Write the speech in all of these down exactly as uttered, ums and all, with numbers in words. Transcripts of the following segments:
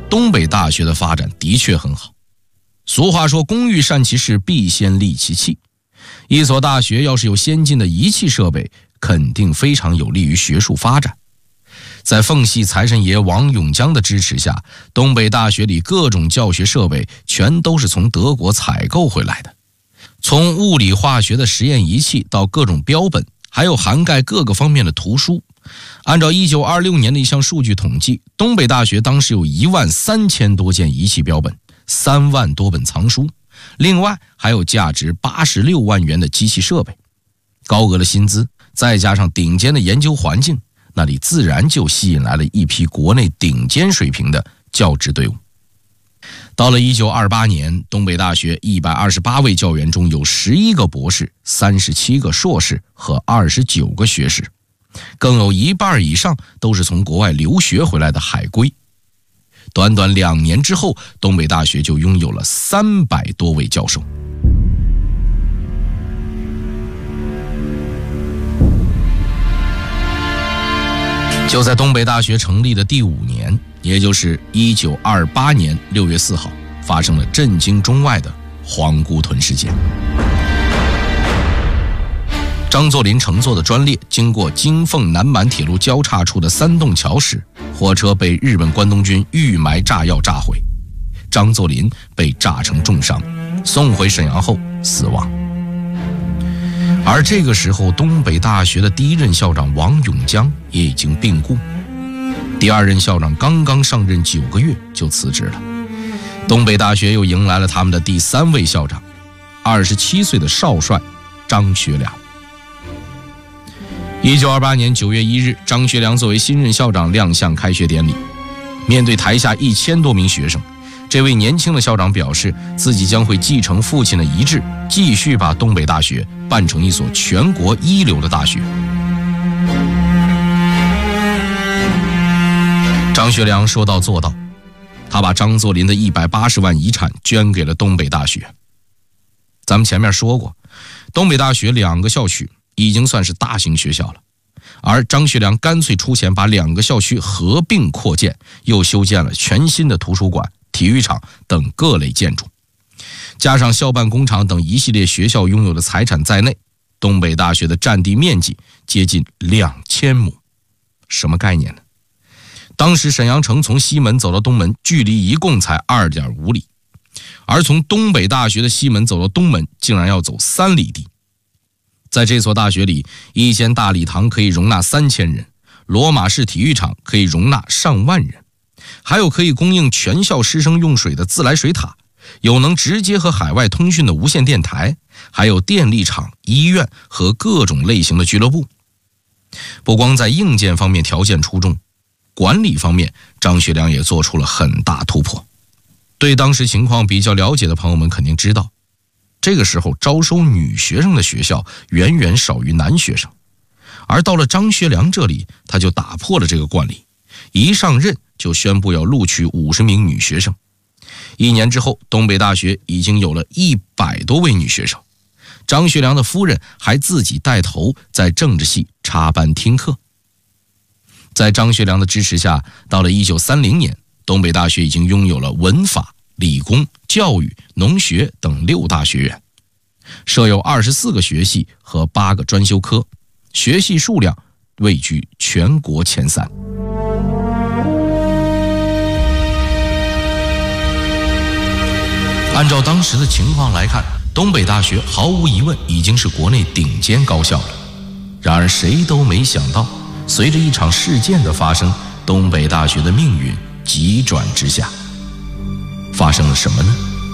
东北大学的发展的确很好。俗话说，工欲善其事，必先利其器。一所大学要是有先进的仪器设备，肯定非常有利于学术发展。在奉系财神爷王永江的支持下，东北大学里各种教学设备全都是从德国采购回来的，从物理化学的实验仪器到各种标本，还有涵盖各个方面的图书。按照一九二六年的一项数据统计，东北大学当时有一万三千多件仪器标本，三万多本藏书，另外还有价值八十六万元的机器设备。高额的薪资再加上顶尖的研究环境，那里自然就吸引来了一批国内顶尖水平的教职队伍。到了一九二八年，东北大学一百二十八位教员中有十一个博士，三十七个硕士和二十九个学士，更有一半以上都是从国外留学回来的海归。短短两年之后，东北大学就拥有了三百多位教授。就在东北大学成立的第五年，也就是一九二八年六月四号，发生了震惊中外的黄姑屯事件。张作霖乘坐的专列经过京凤南满铁路交叉处的三洞桥时，火车被日本关东军预埋炸药炸毁，张作霖被炸成重伤，送回沈阳后死亡。而这个时候，东北大学的第一任校长王永江也已经病故，第二任校长刚刚上任九个月就辞职了。东北大学又迎来了他们的第三位校长，二十七岁的少帅张学良。一九二八年九月一日，张学良作为新任校长亮相开学典礼。面对台下一千多名学生，这位年轻的校长表示，自己将会继承父亲的遗志，继续把东北大学办成一所全国一流的大学。张学良说到做到，他把张作霖的一百八十万遗产捐给了东北大学。咱们前面说过，东北大学两个校区已经算是大型学校了，而张学良干脆出钱把两个校区合并扩建，又修建了全新的图书馆、体育场等各类建筑，加上校办工厂等一系列学校拥有的财产在内，东北大学的占地面积接近两千亩。什么概念呢？当时沈阳城从西门走到东门，距离一共才 二点五里，而从东北大学的西门走到东门竟然要走三里地。在这所大学里，一间大礼堂可以容纳三千人，罗马式体育场可以容纳上万人，还有可以供应全校师生用水的自来水塔，有能直接和海外通讯的无线电台，还有电力厂、医院和各种类型的俱乐部。不光在硬件方面条件出众，管理方面张学良也做出了很大突破。对当时情况比较了解的朋友们肯定知道，这个时候招收女学生的学校远远少于男学生，而到了张学良这里，他就打破了这个惯例，一上任就宣布要录取五十名女学生。一年之后，东北大学已经有了一百多位女学生。张学良的夫人还自己带头在政治系插班听课。在张学良的支持下，到了一九三零年，东北大学已经拥有了文法、理工、教育、农学等六大学院，设有二十四个学系和八个专修科，学系数量位居全国前三。按照当时的情况来看，东北大学毫无疑问已经是国内顶尖高校了。然而谁都没想到，随着一场事件的发生，东北大学的命运急转直下。发生了什么呢？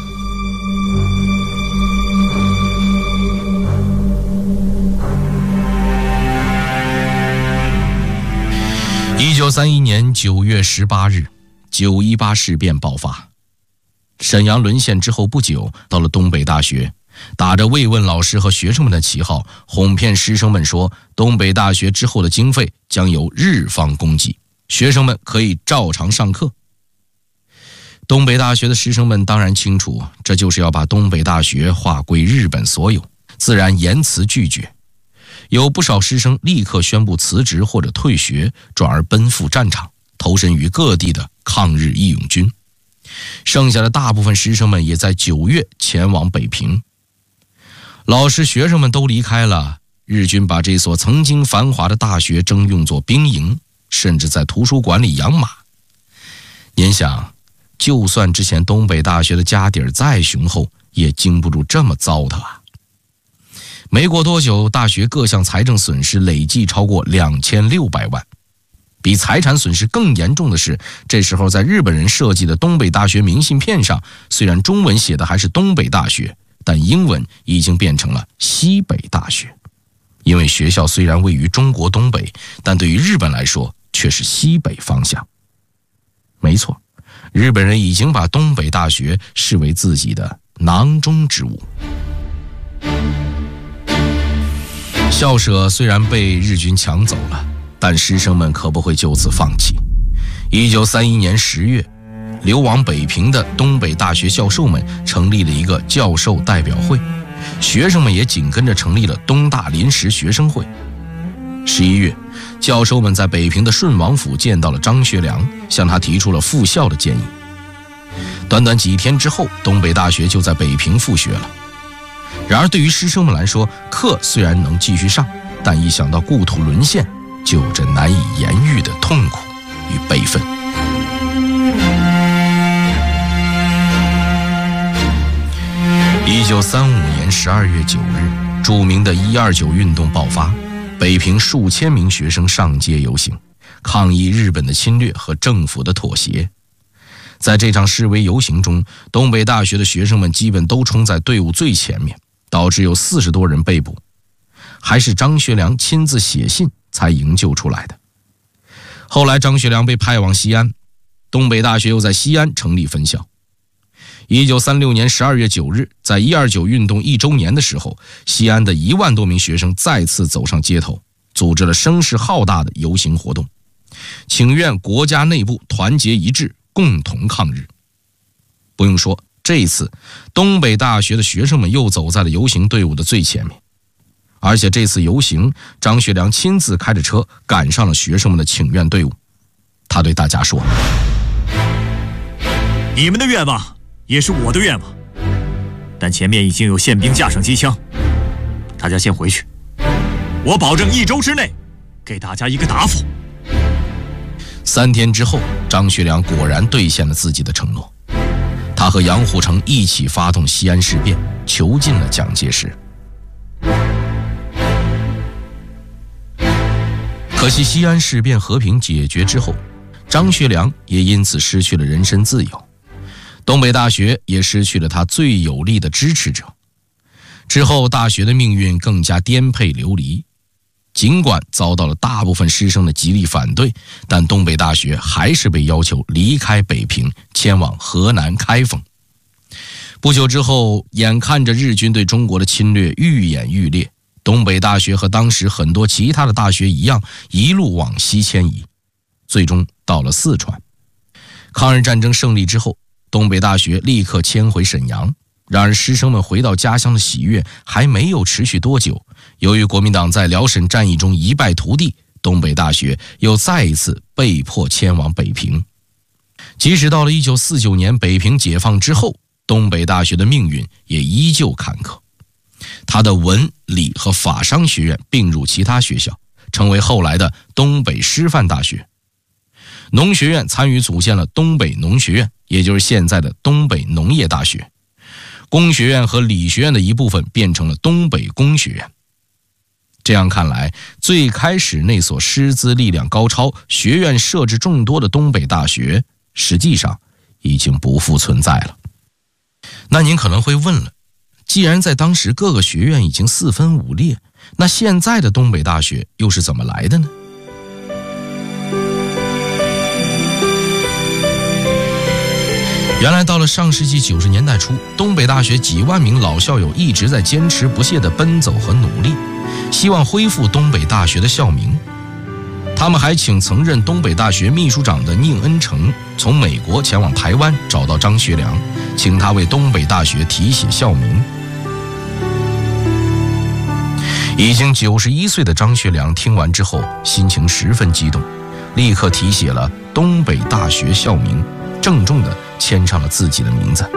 一九三一年九月十八日，九一八事变爆发。沈阳沦陷之后不久，到了东北大学，打着慰问老师和学生们的旗号，哄骗师生们说，东北大学之后的经费将由日方供给，学生们可以照常上课。东北大学的师生们当然清楚，这就是要把东北大学划归日本所有，自然严词拒绝。有不少师生立刻宣布辞职或者退学，转而奔赴战场，投身于各地的抗日义勇军， 剩下的大部分师生们也在九月前往北平。老师学生们都离开了，日军把这所曾经繁华的大学征用作兵营，甚至在图书馆里养马。您想，就算之前东北大学的家底儿再雄厚，也经不住这么糟蹋啊！没过多久，大学各项财政损失累计超过两千六百万。比财产损失更严重的是，这时候在日本人设计的东北大学明信片上，虽然中文写的还是东北大学，但英文已经变成了西北大学。因为学校虽然位于中国东北，但对于日本来说却是西北方向。没错，日本人已经把东北大学视为自己的囊中之物。校舍虽然被日军抢走了，但师生们可不会就此放弃。一九三一年十月，流亡北平的东北大学教授们成立了一个教授代表会，学生们也紧跟着成立了东大临时学生会。十一月，教授们在北平的顺王府见到了张学良，向他提出了复校的建议。短短几天之后，东北大学就在北平复学了。然而对于师生们来说，课虽然能继续上，但一想到故土沦陷，就有着难以言喻的痛苦与悲愤。一九三五年十二月九日，著名的一二九运动爆发，北平数千名学生上街游行，抗议日本的侵略和政府的妥协。在这场示威游行中，东北大学的学生们基本都冲在队伍最前面，导致有四十多人被捕，还是张学良亲自写信才营救出来的。后来张学良被派往西安，东北大学又在西安成立分校。一九三六年十二月九日，在一二九运动一周年的时候，西安的一万多名学生再次走上街头，组织了声势浩大的游行活动，请愿国家内部团结一致，共同抗日。不用说，这一次东北大学的学生们又走在了游行队伍的最前面，而且这次游行，张学良亲自开着车赶上了学生们的请愿队伍。他对大家说： 你们的愿望也是我的愿望，但前面已经有宪兵架上机枪，大家先回去，我保证一周之内给大家一个答复。 三天之后，张学良果然兑现了自己的承诺，他和杨虎城一起发动西安事变，囚禁了蒋介石。可惜西安事变和平解决之后，张学良也因此失去了人身自由，东北大学也失去了他最有力的支持者。之后大学的命运更加颠沛流离，尽管遭到了大部分师生的极力反对，但东北大学还是被要求离开北平，迁往河南开封。不久之后，眼看着日军对中国的侵略愈演愈烈，东北大学和当时很多其他的大学一样，一路往西迁移，最终到了四川。抗日战争胜利之后，东北大学立刻迁回沈阳。然而师生们回到家乡的喜悦还没有持续多久，由于国民党在辽沈战役中一败涂地，东北大学又再一次被迫迁往北平。即使到了一九四九年北平解放之后，东北大学的命运也依旧坎坷。他的文理和法商学院并入其他学校，成为后来的东北师范大学。农学院参与组建了东北农学院，也就是现在的东北农业大学。工学院和理学院的一部分变成了东北工学院。这样看来，最开始那所师资力量高超、学院设置众多的东北大学，实际上已经不复存在了。那您可能会问了，既然在当时各个学院已经四分五裂，那现在的东北大学又是怎么来的呢？原来到了上世纪九十年代初，东北大学几万名老校友一直在坚持不懈地奔走和努力，希望恢复东北大学的校名。他们还请曾任东北大学秘书长的宁恩成从美国前往台湾找到张学良，请他为东北大学题写校名。已经九十一岁的张学良听完之后，心情十分激动，立刻题写了东北大学校名，郑重地签上了自己的名字。